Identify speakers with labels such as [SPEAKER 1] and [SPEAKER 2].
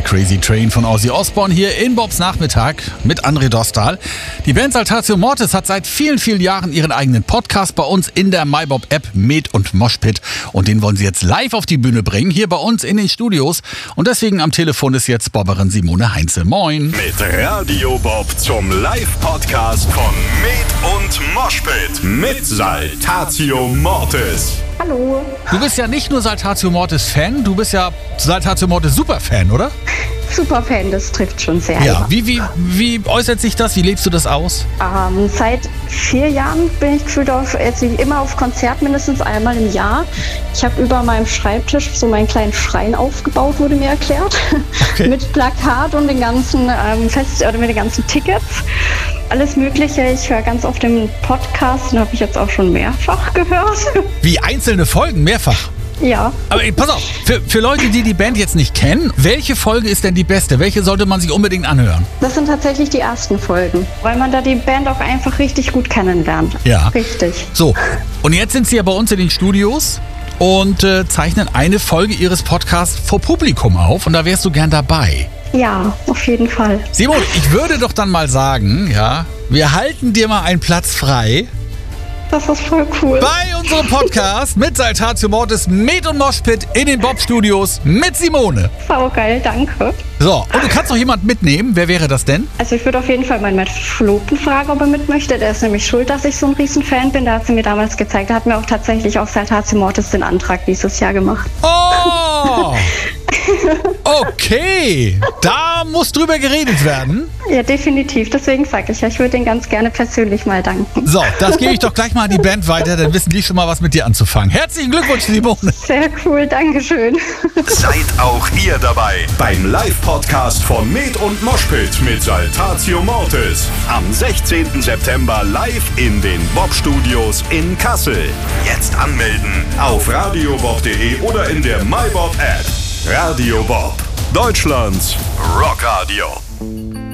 [SPEAKER 1] Crazy Train von Ozzy Osbourne hier in Bobs Nachmittag mit André Dostal. Die Band Saltatio Mortis hat seit vielen, vielen Jahren ihren eigenen Podcast bei uns in der MyBob-App Med und Moshpit. Und den wollen sie jetzt live auf die Bühne bringen, hier bei uns in den Studios. Und deswegen am Telefon ist jetzt Bobberin Simone Heinze. Moin.
[SPEAKER 2] Mit Radio Bob zum Live-Podcast von Med und Moshpit mit Saltatio Mortis.
[SPEAKER 3] Hallo.
[SPEAKER 1] Du bist ja nicht nur Saltatio Mortis-Fan, du bist ja Saltatio Mortis-Super-Fan, oder?
[SPEAKER 3] Superfan, das trifft schon sehr.
[SPEAKER 1] Ja, wie äußert sich das? Wie lebst du das aus?
[SPEAKER 3] Seit 4 Jahren bin ich gefühlt immer auf Konzert, mindestens einmal im Jahr. Ich habe über meinem Schreibtisch so meinen kleinen Schrein aufgebaut, wurde mir erklärt. Okay. Mit Plakat und den ganzen mit den ganzen Tickets. Alles Mögliche. Ich höre ganz oft den Podcast, den habe ich jetzt auch schon mehrfach gehört.
[SPEAKER 1] Wie einzelne Folgen? Mehrfach?
[SPEAKER 3] Ja.
[SPEAKER 1] Aber pass auf, für Leute, die die Band jetzt nicht kennen, welche Folge ist denn die beste? Welche sollte man sich unbedingt anhören?
[SPEAKER 3] Das sind tatsächlich die ersten Folgen, weil man da die Band auch einfach richtig gut kennenlernt.
[SPEAKER 1] Ja.
[SPEAKER 3] Richtig.
[SPEAKER 1] So, und jetzt sind sie ja bei uns in den Studios und zeichnen eine Folge ihres Podcasts vor Publikum auf und da wärst du gern dabei.
[SPEAKER 3] Ja, auf jeden Fall.
[SPEAKER 1] Simon, ich würde doch dann mal sagen, ja, wir halten dir mal einen Platz frei.
[SPEAKER 3] Das ist voll cool.
[SPEAKER 1] Bei unserem Podcast mit Saltatio Mortis, Med und Moshpit in den Bob-Studios mit Simone.
[SPEAKER 3] Saugeil, danke.
[SPEAKER 1] So, und du kannst noch jemanden mitnehmen. Wer wäre das denn?
[SPEAKER 3] Also ich würde auf jeden Fall meinen Verlobten fragen, ob er mit möchte. Der ist nämlich schuld, dass ich so ein Riesenfan bin. Da hat sie mir damals gezeigt. Er hat mir auch tatsächlich auf Saltatio Mortis den Antrag dieses Jahr gemacht.
[SPEAKER 1] Oh! Okay, da muss drüber geredet werden.
[SPEAKER 3] Ja, definitiv. Deswegen sage ich ja, ich würde ihn ganz gerne persönlich mal danken.
[SPEAKER 1] So, das gebe ich doch gleich mal an die Band weiter, dann wissen die schon mal was mit dir anzufangen. Herzlichen Glückwunsch, Simone.
[SPEAKER 3] Sehr cool, Dankeschön.
[SPEAKER 2] Seid auch ihr dabei beim Live-Podcast von Med und Moshpit mit Saltatio Mortis. Am 16. September live in den Bob-Studios in Kassel. Jetzt anmelden auf radiobob.de oder in der MyBob-App. Radio Bob, Deutschlands Rockradio.